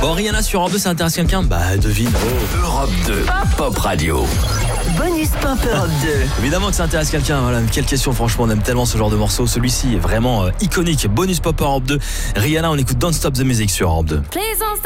Bon, Rihanna sur Europe 2, ça intéresse quelqu'un? Bah, devine. Europe 2, Pop Radio. Bonus Pop Europe 2. Évidemment que ça intéresse quelqu'un. Voilà, quelle question, franchement, on aime tellement ce genre de morceau. Celui-ci est vraiment iconique. Bonus Pop Europe 2. Rihanna, on écoute Don't Stop the Music sur Europe 2.